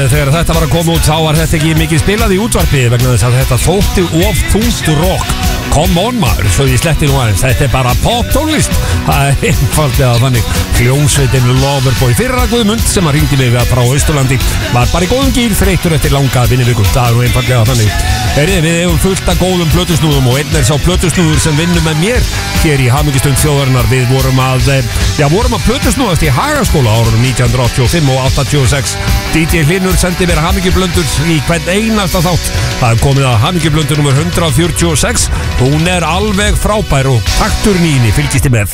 Þegar þetta var að koma út þá var þetta ekki mikið spilað í útvarpi vegna þess að þetta þótti of þungt rock. Come on maður, svo ég sletti nú aðeins. Þetta er bara pop-tónlist. Það er einfaldlega þannig. Hljómsveitin Loverboy fyrra Guðmund sem að hringdi mig frá Austurlandi var bara í góðum gír þreyttur eftir langa vinnuviku. Það er nú einfaldlega þannig. Við hefum fullt af góðum plötusnúðum og einn er sá plötusnúður sem vinnur með mér hér í Hamingjustund þjóðarinnar. Við vorum að plötusnúðast í Hagaskóla árunum 1985 og 86. DJ Hlinur sendi mér hamingjublöndur í hvern einasta þátt. Það er komið að hamingjublöndur nummer 146. Hún er alveg frábær og takturinn í henni fylgist þið með.